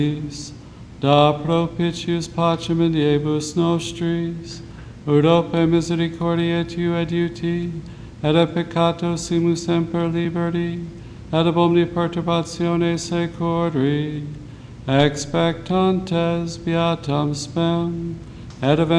da propitius pacem in diebus nostris, ut ope misericordiae tu adiuti, et a peccato simus semper liberti, et ab omni perturbatione securi, expectantes beatam spem, et